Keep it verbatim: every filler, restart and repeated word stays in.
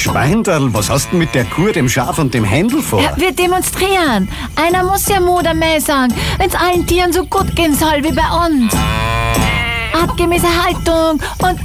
Schweinderl, was hast du mit der Kuh, dem Schaf und dem Händel vor? Ja, wir demonstrieren. Einer muss ja Mut am Mäh sagen, wenn's allen Tieren so gut gehen soll wie bei uns. Abgemäße Haltung und